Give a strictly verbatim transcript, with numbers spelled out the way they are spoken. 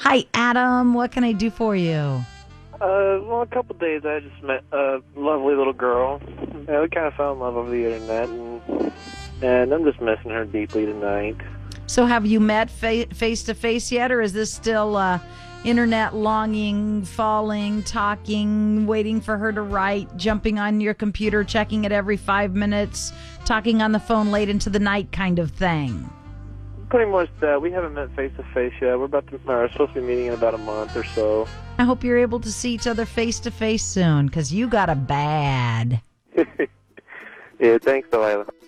Hi, Adam. What can I do for you? Uh, well, a couple days I just met a lovely little girl. Yeah, we kind of fell in love over the internet, and, and I'm just missing her deeply tonight. So have you met fa- face-to-face yet, or is this still uh, internet longing, falling, talking, waiting for her to write, jumping on your computer, checking it every five minutes, talking on the phone late into the night kind of thing? Pretty much that. We haven't met face-to-face yet. We're about to, we're supposed to be meeting in about a month or so. I hope you're able to see each other face-to-face soon, because you got a bad. Yeah, thanks, Delilah.